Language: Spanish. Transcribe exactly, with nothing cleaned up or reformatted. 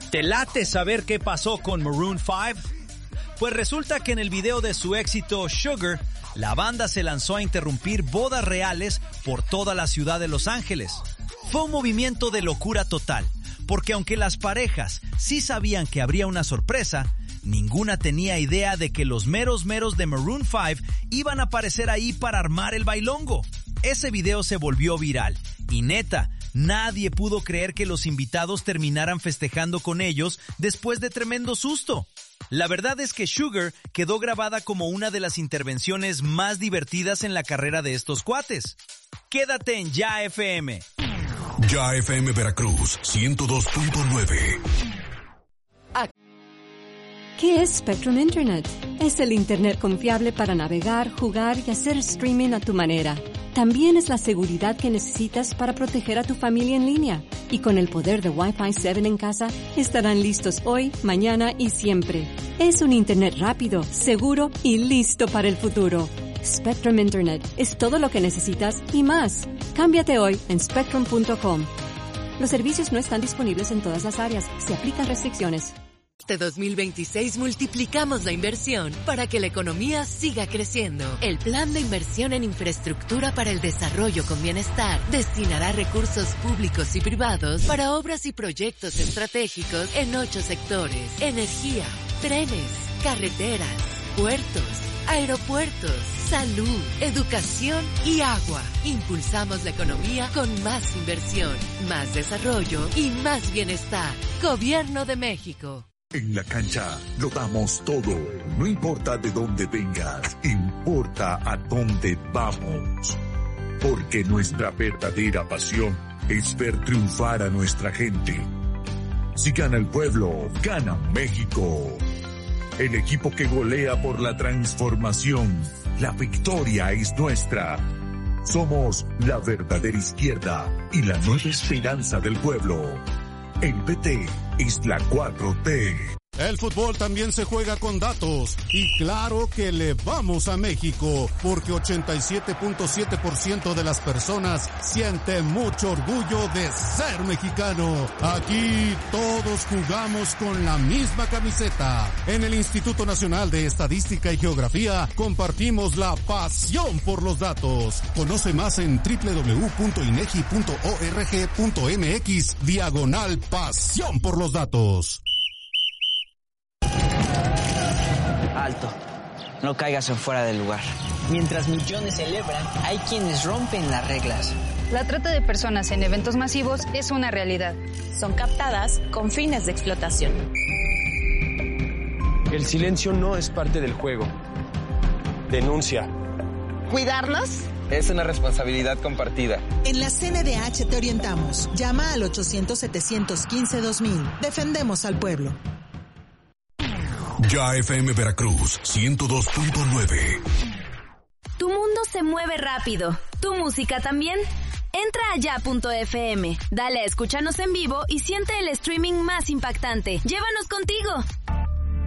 ¿Te late saber qué pasó con Maroon cinco? Pues resulta que en el video de su éxito Sugar, la banda se lanzó a interrumpir bodas reales por toda la ciudad de Los Ángeles. Fue un movimiento de locura total, porque aunque las parejas sí sabían que habría una sorpresa, ninguna tenía idea de que los meros meros de Maroon cinco iban a aparecer ahí para armar el bailongo. Ese video se volvió viral y neta, nadie pudo creer que los invitados terminaran festejando con ellos después de tremendo susto. La verdad es que Sugar quedó grabada como una de las intervenciones más divertidas en la carrera de estos cuates. Quédate en Ya F M. Ya F M Veracruz, ciento dos punto nueve. ¿Qué es Spectrum Internet? Es el Internet confiable para navegar, jugar y hacer streaming a tu manera. También es la seguridad que necesitas para proteger a tu familia en línea. Y con el poder de Wi-Fi siete en casa, estarán listos hoy, mañana y siempre. Es un Internet rápido, seguro y listo para el futuro. Spectrum Internet es todo lo que necesitas y más. Cámbiate hoy en spectrum punto com. Los servicios no están disponibles en todas las áreas. Se aplican restricciones. Este dos mil veintiséis multiplicamos la inversión para que la economía siga creciendo. El Plan de Inversión en Infraestructura para el Desarrollo con Bienestar destinará recursos públicos y privados para obras y proyectos estratégicos en ocho sectores: energía, trenes, carreteras, puertos, aeropuertos, salud, educación y agua. Impulsamos la economía con más inversión, más desarrollo y más bienestar. Gobierno de México. En la cancha lo damos todo. No importa de dónde vengas, importa a dónde vamos. Porque nuestra verdadera pasión es ver triunfar a nuestra gente. Si gana el pueblo, gana México. El equipo que golea por la transformación. La victoria es nuestra. Somos la verdadera izquierda y la nueva esperanza del pueblo. El P T es la cuatro T. El fútbol también se juega con datos y claro que le vamos a México porque ochenta y siete punto siete por ciento de las personas siente mucho orgullo de ser mexicano. Aquí todos jugamos con la misma camiseta. En el Instituto Nacional de Estadística y Geografía compartimos la pasión por los datos. Conoce más en doble u doble u doble u punto inegi punto org punto mx diagonal pasión por los datos. Alto, no caigas en fuera del lugar. Mientras millones celebran, hay quienes rompen las reglas. La trata de personas en eventos masivos es una realidad. Son captadas con fines de explotación. El silencio no es parte del juego. Denuncia. ¿Cuidarnos? Es una responsabilidad compartida. En la C N D H te orientamos. Llama al ochocientos, setecientos quince, dos mil. Defendemos al pueblo. Ya F M Veracruz, ciento dos punto nueve. Tu mundo se mueve rápido. ¿Tu música también? Entra a ya punto f m, dale a escucharnos en vivo y siente el streaming más impactante. ¡Llévanos contigo!